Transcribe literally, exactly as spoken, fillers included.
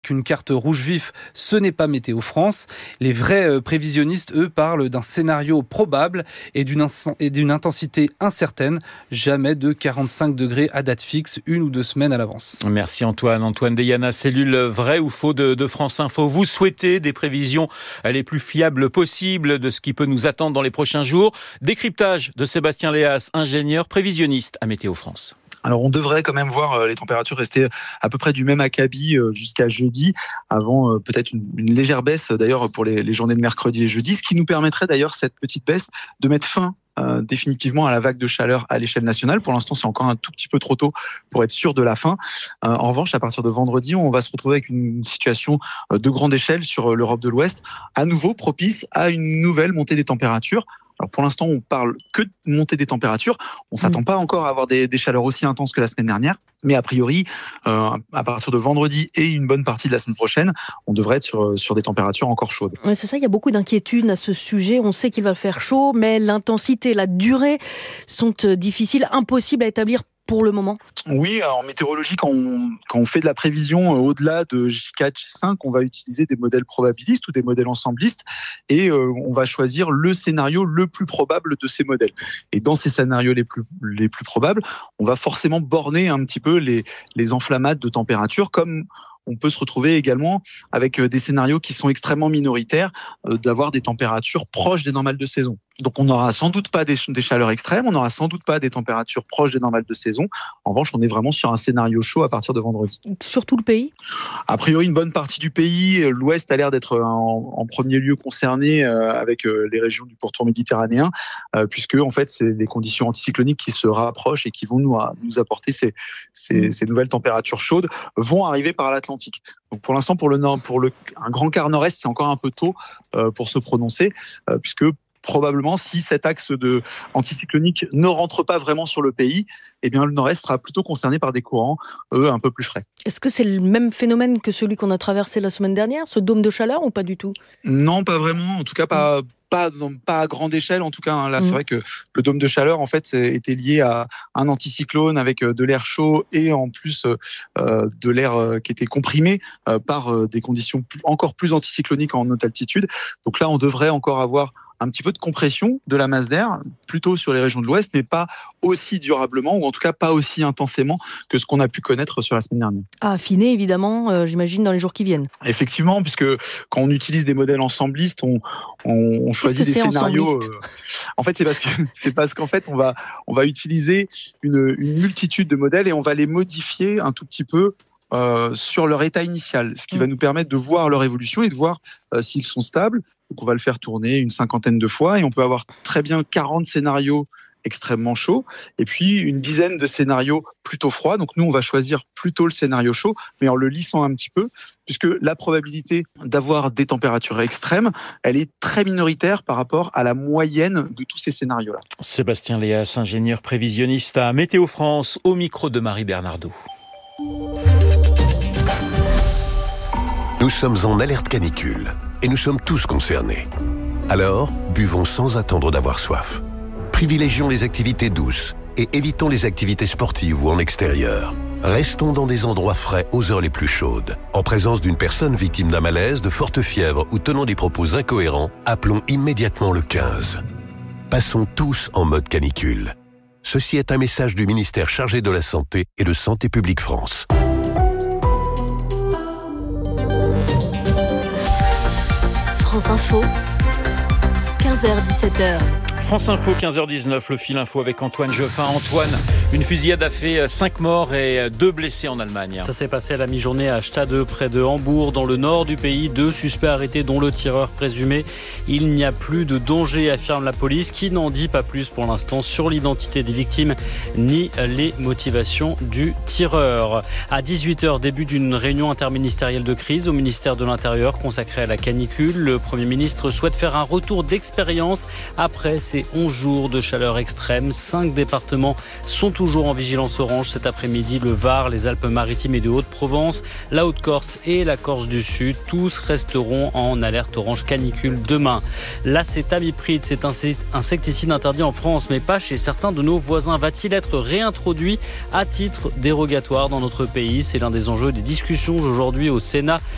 qu'une carte rouge vif, ce n'est pas Météo France. Les vrais prévisionnistes, eux, parlent d'un scénario probable et d'une, ins- et d'une intensité incertaine. Jamais de quarante-cinq degrés à date fixe, une ou deux semaines à l'avance. Merci Antoine. Antoine Deyana, cellule vrai ou faux de, de France Info. Vous souhaitez des prévisions les plus fiables possibles de ce qui peut nous attendre dans les prochains jours. Décryptage de Sébastien Léas, ingénieur prévisionniste à Météo France. Alors on devrait quand même voir les températures rester à peu près du même acabit jusqu'à jeudi, avant peut-être une, une légère baisse d'ailleurs pour les, les journées de mercredi et jeudi, ce qui nous permettrait d'ailleurs, cette petite baisse, de mettre fin Euh, définitivement à la vague de chaleur à l'échelle nationale. Pour l'instant, c'est encore un tout petit peu trop tôt pour être sûr de la fin. Euh, en revanche, à partir de vendredi, on va se retrouver avec une situation de grande échelle sur l'Europe de l'Ouest, à nouveau propice à une nouvelle montée des températures. Alors pour l'instant, on parle que de montée des températures. On ne s'attend pas encore à avoir des, des chaleurs aussi intenses que la semaine dernière. Mais a priori, euh, à partir de vendredi et une bonne partie de la semaine prochaine, on devrait être sur, sur des températures encore chaudes. Ouais, c'est ça, il y a beaucoup d'inquiétudes à ce sujet. On sait qu'il va faire chaud, mais l'intensité, la durée sont difficiles, impossibles à établir pour le moment. Oui, en météorologie, quand on, quand on fait de la prévision au-delà de J quatre, J cinq, on va utiliser des modèles probabilistes ou des modèles ensemblistes et euh, on va choisir le scénario le plus probable de ces modèles. Et dans ces scénarios les plus, les plus probables, on va forcément borner un petit peu les, les enflammades de température, comme on peut se retrouver également avec des scénarios qui sont extrêmement minoritaires, euh, d'avoir des températures proches des normales de saison. Donc on n'aura sans doute pas des, des chaleurs extrêmes, on n'aura sans doute pas des températures proches des normales de saison. En revanche, on est vraiment sur un scénario chaud à partir de vendredi. Sur tout le pays ? A priori, une bonne partie du pays. L'Ouest a l'air d'être en, en premier lieu concerné euh, avec euh, les régions du pourtour méditerranéen, euh, puisque en fait, c'est les conditions anticycloniques qui se rapprochent et qui vont nous, à, nous apporter ces, ces, ces nouvelles températures chaudes vont arriver par l'Atlantique. Donc pour l'instant, pour, le nord, pour le, un grand quart nord-est, c'est encore un peu tôt euh, pour se prononcer, euh, puisque probablement, si cet axe de anticyclonique ne rentre pas vraiment sur le pays, eh bien, le nord-est sera plutôt concerné par des courants, eux, un peu plus frais. Est-ce que c'est le même phénomène que celui qu'on a traversé la semaine dernière, ce dôme de chaleur, ou pas du tout ? Non, pas vraiment. En tout cas, pas... Pas, pas à grande échelle en tout cas. Là, mmh. C'est vrai que le dôme de chaleur en fait était lié à un anticyclone avec de l'air chaud et en plus euh, de l'air qui était comprimé euh, par des conditions plus, encore plus anticycloniques en haute altitude. Donc là, on devrait encore avoir un petit peu de compression de la masse d'air, plutôt sur les régions de l'Ouest, mais pas aussi durablement, ou en tout cas pas aussi intensément que ce qu'on a pu connaître sur la semaine dernière. À affiner, évidemment, euh, j'imagine, dans les jours qui viennent. Effectivement, puisque quand on utilise des modèles ensemblistes, on, on, on choisit des scénarios... Euh, en fait, c'est parce, que, c'est parce qu'en fait, on va, on va utiliser une, une multitude de modèles et on va les modifier un tout petit peu Euh, sur leur état initial, ce qui va nous permettre de voir leur évolution et de voir euh, s'ils sont stables. Donc on va le faire tourner une cinquantaine de fois et on peut avoir très bien quarante scénarios extrêmement chauds et puis une dizaine de scénarios plutôt froids. Donc nous, on va choisir plutôt le scénario chaud, mais en le lissant un petit peu, puisque la probabilité d'avoir des températures extrêmes, elle est très minoritaire par rapport à la moyenne de tous ces scénarios-là. Sébastien Léas, ingénieur prévisionniste à Météo France, au micro de Marie Bernardo. Nous sommes en alerte canicule et nous sommes tous concernés. Alors, buvons sans attendre d'avoir soif. Privilégions les activités douces et évitons les activités sportives ou en extérieur. Restons dans des endroits frais aux heures les plus chaudes. En présence d'une personne victime d'un malaise, de forte fièvre ou tenant des propos incohérents, appelons immédiatement le quinze. Passons tous en mode canicule. Ceci est un message du ministère chargé de la Santé et de Santé publique France. France Info, quinze heures dix-sept heures. France Info, quinze heures dix-neuf, le fil info avec Antoine Geoffin. Antoine, une fusillade a fait cinq morts et deux blessés en Allemagne. Ça s'est passé à la mi-journée à Stade, près de Hambourg, dans le nord du pays. Deux suspects arrêtés, dont le tireur présumé. Il n'y a plus de danger, affirme la police, qui n'en dit pas plus pour l'instant sur l'identité des victimes ni les motivations du tireur. À dix-huit heures, début d'une réunion interministérielle de crise au ministère de l'Intérieur consacrée à la canicule. Le Premier ministre souhaite faire un retour d'expérience après ces onze jours de chaleur extrême. Cinq départements sont toujours en vigilance orange cet après-midi. Le Var, les Alpes-Maritimes et de Haute-Provence, la Haute-Corse et la Corse du Sud. Tous resteront en alerte orange canicule demain. L'acétamipride, c'est un insecticide interdit en France, mais pas chez certains de nos voisins. Va-t-il être réintroduit à titre dérogatoire dans notre pays ? C'est l'un des enjeux des discussions aujourd'hui au Sénat.